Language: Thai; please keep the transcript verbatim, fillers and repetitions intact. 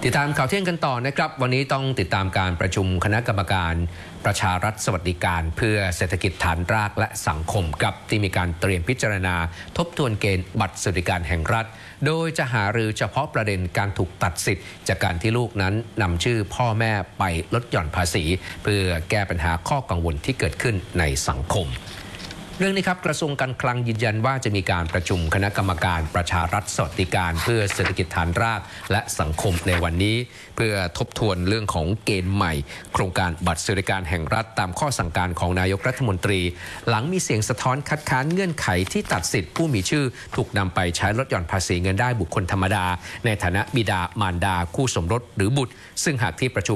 ติดตามข่าวเที่ยงกันต่อนะครับวันนี้ต้องติดตามการประชุมคณะกรรมการประชารัฐสวัสดิการเพื่อเศรษฐกิจฐานรากและสังคมกับที่มีการเตรียมพิจารณาทบทวนเกณฑ์บัตรสวัสดิการแห่งรัฐโดยจะหารือเฉพาะประเด็นการถูกตัดสิทธิ์จากการที่ลูกนั้นนำชื่อพ่อแม่ไปลดหย่อนภาษีเพื่อแก้ปัญหาข้อกังวลที่เกิดขึ้นในสังคมเรื่องนี้ครับกระทรวงการคลังยืนยันว่าจะมีการประชุมคณะกรรมการประชารัฐสวัสดิการเพื่อเศรษฐกิจฐานรากและสังคมในวันนี้เพื่อทบทวนเรื่องของเกณฑ์ใหม่โครงการบัตรสวัสดิการแห่งรัฐตามข้อสั่งการของนายกรัฐมนตรีหลังมีเสียงสะท้อนคัดค้านเงื่อนไขที่ตัดสิทธิ์ผู้มีชื่อถูกนำไปใช้ลดหย่อนภาษีเงินได้บุคคลธรรมดาในฐานะบิดามารดาคู่สมรสหรือบุตรซึ่งหากที่ประชุม